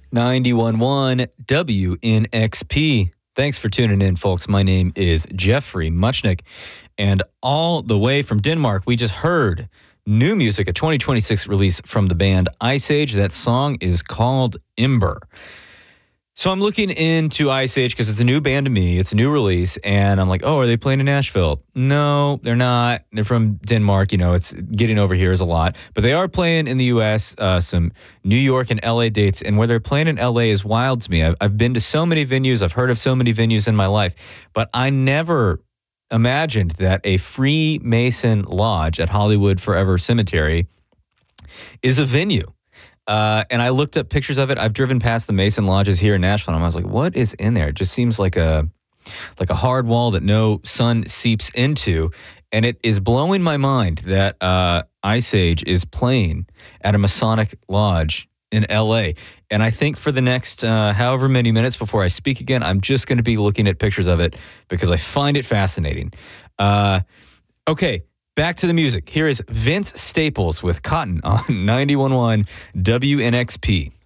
91.1 WNXP. Thanks for tuning in, folks. My name is Jeffrey Muchnick, and all the way from Denmark, we just heard new music, a 2026 release from the band Ice Age. That song is called Ember. So I'm looking into Ice Age because it's a new band to me. It's a new release, and I'm like, oh, are they playing in Nashville? No, they're not. They're from Denmark. You know, it's getting over here is a lot. But they are playing in the U.S., some New York and L.A. dates, and where they're playing in L.A. is wild to me. I've been to so many venues. I've heard of so many venues in my life, but I never imagined that a Freemason lodge at Hollywood Forever Cemetery is a venue. And I looked up pictures of it. I've driven past the Mason lodges here in Nashville, and I was like, what is in there? It just seems like a hard wall that no sun seeps into. And it is blowing my mind that Ice Age is playing at a Masonic lodge in L.A. And I think for the next however many minutes before I speak again, I'm just going to be looking at pictures of it because I find it fascinating. Okay. Back to the music. Here is Vince Staples with Cotton on 91.1 WNXP.